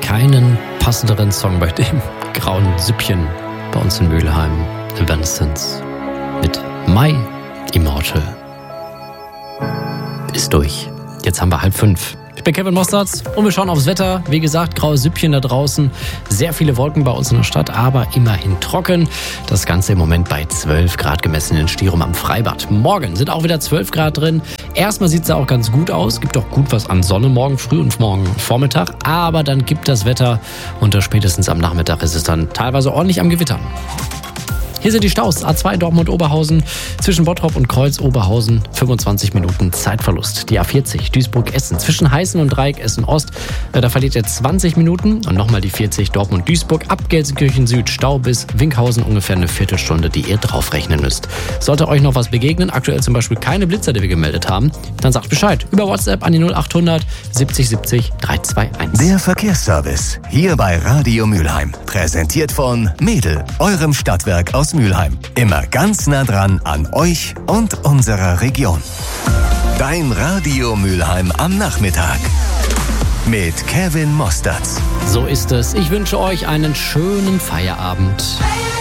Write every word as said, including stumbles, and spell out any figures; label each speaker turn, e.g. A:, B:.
A: keinen passenderen Song bei dem grauen Süppchen bei uns in Mülheim. Evanescence mit My Immortal. Ist durch. Jetzt haben wir halb fünf. Ich bin Kevin Mostards und wir schauen aufs Wetter. Wie gesagt, graues Süppchen da draußen. Sehr viele Wolken bei uns in der Stadt, aber immerhin trocken. Das Ganze im Moment bei zwölf Grad gemessen in Stirum am Freibad. Morgen sind auch wieder zwölf Grad drin. Erstmal sieht es auch ganz gut aus. Gibt auch gut was an Sonne morgen früh und morgen Vormittag. Aber dann gibt das Wetter und spätestens am Nachmittag ist es dann teilweise ordentlich am Gewittern. Hier sind die Staus. A zwei Dortmund-Oberhausen zwischen Bottrop und Kreuz-Oberhausen. fünfundzwanzig Minuten Zeitverlust. Die A vierzig Duisburg-Essen zwischen Heißen und Dreieck Essen-Ost. Da verliert ihr zwanzig Minuten. Und nochmal die vierzig Dortmund-Duisburg ab Gelsenkirchen Süd. Stau bis Winkhausen ungefähr eine Viertelstunde, die ihr draufrechnen müsst. Sollte euch noch was begegnen, aktuell zum Beispiel keine Blitzer, die wir gemeldet haben, dann sagt Bescheid. Über WhatsApp an die null achthundert siebzig siebzig dreihundertzweiundzwanzig.
B: Der Verkehrsservice. Hier bei Radio Mülheim. Präsentiert von Mädel, eurem Stadtwerk aus Mülheim. Immer ganz nah dran an euch und unserer Region. Dein Radio Mülheim am Nachmittag. Mit Kevin Mostards.
A: So ist es. Ich wünsche euch einen schönen Feierabend.